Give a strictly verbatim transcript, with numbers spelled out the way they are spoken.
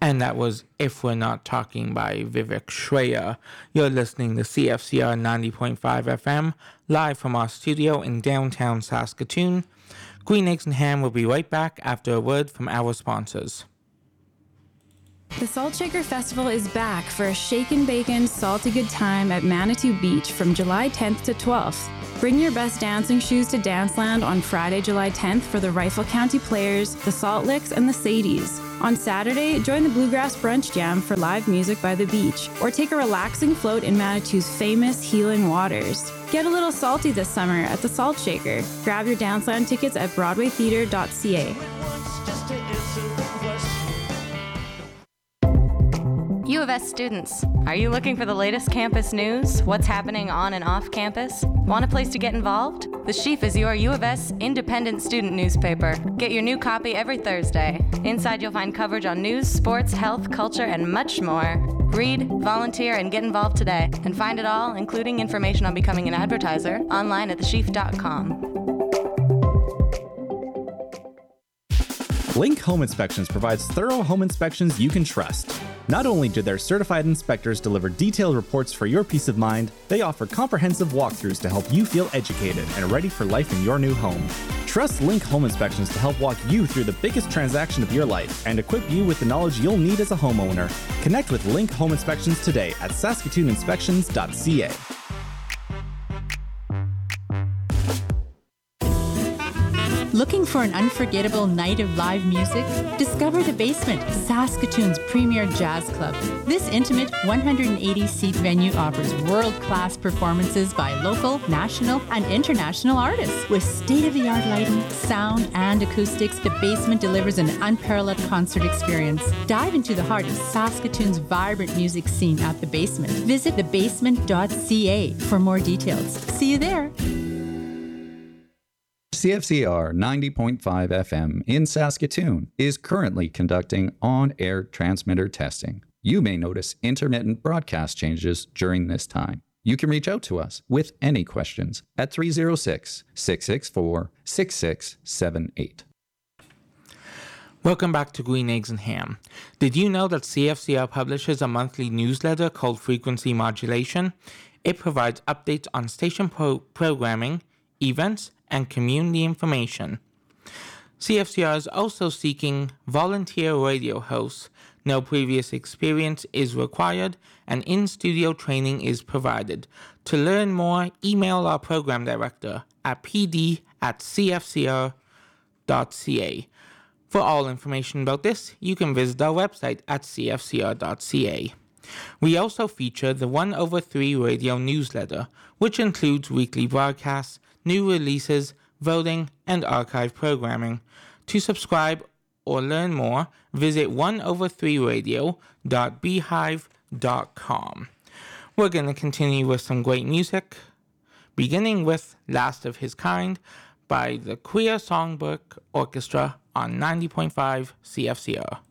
And that was If We're Not Talking by Vivek Shreya. You're listening to C F C R ninety point five F M, live from our studio in downtown Saskatoon. Green Eggs and Ham will be right back after a word from our sponsors. The Salt Shaker Festival is back for a shaken bacon, salty good time at Manitou Beach from July tenth to twelfth. Bring your best dancing shoes to Danceland on Friday, July tenth for the Rifle County Players, the Salt Licks, and the Sadies. On Saturday, join the Bluegrass Brunch Jam for live music by the beach, or take a relaxing float in Manitou's famous healing waters. Get a little salty this summer at the Salt Shaker. Grab your Danceland tickets at broadway theatre dot c a. U of S students, are you looking for the latest campus news? What's happening on and off campus? Want a place to get involved? The Sheaf is your U of S independent student newspaper. Get your new copy every Thursday. Inside you'll find coverage on news, sports, health, culture, and much more. Read, volunteer, and get involved today. And find it all, including information on becoming an advertiser, online at the sheaf dot com. Link Home Inspections provides thorough home inspections you can trust. Not only do their certified inspectors deliver detailed reports for your peace of mind, they offer comprehensive walkthroughs to help you feel educated and ready for life in your new home. Trust Link Home Inspections to help walk you through the biggest transaction of your life and equip you with the knowledge you'll need as a homeowner. Connect with Link Home Inspections today at saskatoon inspections dot c a. Looking for an unforgettable night of live music? Discover The Basement, Saskatoon's premier jazz club. This intimate one hundred eighty seat venue offers world-class performances by local, national, and international artists. With state-of-the-art lighting, sound, and acoustics, The Basement delivers an unparalleled concert experience. Dive into the heart of Saskatoon's vibrant music scene at The Basement. Visit the basement dot c a for more details. See you there. C F C R ninety point five F M in Saskatoon is currently conducting on-air transmitter testing. You may notice intermittent broadcast changes during this time. You can reach out to us with any questions at three oh six, six six four, six six seven eight. Welcome back to Green Eggs and Ham. Did you know that C F C R publishes a monthly newsletter called Frequency Modulation? It provides updates on station pro- programming, events, and community information. C F C R is also seeking volunteer radio hosts. No previous experience is required, and in-studio training is provided. To learn more, email our program director at p d at c f c r dot c a. For all information about this, you can visit our website at c f c r dot c a. We also feature the one over three radio newsletter, which includes weekly broadcasts, new releases, voting, and archive programming. To subscribe or learn more, visit one over three radio dot beehive dot com. We're going to continue with some great music, beginning with Last of His Kind by the Queer Songbook Orchestra on ninety point five C F C R.